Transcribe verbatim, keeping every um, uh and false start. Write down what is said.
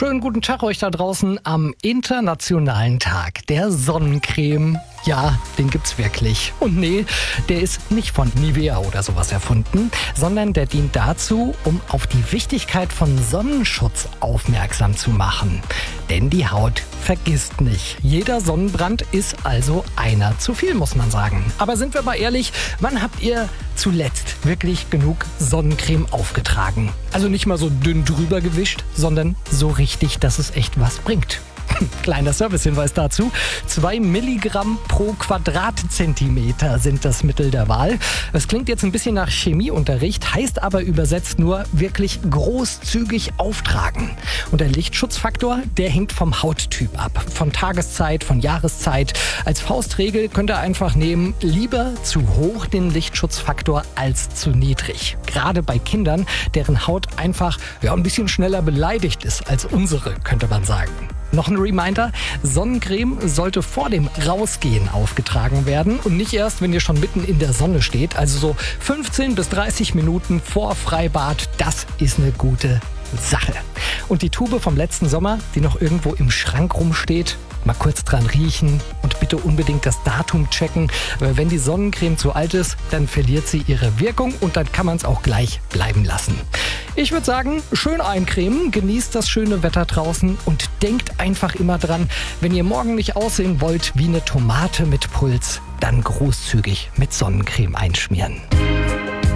Schönen guten Tag euch da draußen am Internationalen Tag der Sonnencreme. Ja, den gibt's wirklich. Und nee, der ist nicht von Nivea oder sowas erfunden, sondern der dient dazu, um auf die Wichtigkeit von Sonnenschutz aufmerksam zu machen. Denn die Haut vergisst nicht. Jeder Sonnenbrand ist also einer zu viel, muss man sagen. Aber sind wir mal ehrlich, wann habt ihr zuletzt wirklich genug Sonnencreme aufgetragen? Also nicht mal so dünn drüber gewischt, sondern so richtig, dass es echt was bringt. Kleiner Servicehinweis dazu. Zwei Milligramm pro Quadratzentimeter sind das Mittel der Wahl. Das klingt jetzt ein bisschen nach Chemieunterricht, heißt aber übersetzt nur wirklich großzügig auftragen. Und der Lichtschutzfaktor, der hängt vom Hauttyp ab. Von Tageszeit, von Jahreszeit. Als Faustregel könnt ihr einfach nehmen, lieber zu hoch den Lichtschutzfaktor als zu niedrig. Gerade bei Kindern, deren Haut einfach ja, ein bisschen schneller beleidigt ist als unsere, könnte man sagen. Noch ein Reminder, Sonnencreme sollte vor dem Rausgehen aufgetragen werden und nicht erst, wenn ihr schon mitten in der Sonne steht. Also so fünfzehn bis dreißig Minuten vor Freibad, das ist eine gute Sache. Und die Tube vom letzten Sommer, die noch irgendwo im Schrank rumsteht, mal kurz dran riechen und bitte unbedingt das Datum checken. Weil wenn die Sonnencreme zu alt ist, dann verliert sie ihre Wirkung und dann kann man es auch gleich bleiben lassen. Ich würde sagen, schön eincremen, genießt das schöne Wetter draußen und denkt einfach immer dran, wenn ihr morgen nicht aussehen wollt wie eine Tomate mit Puls, dann großzügig mit Sonnencreme einschmieren.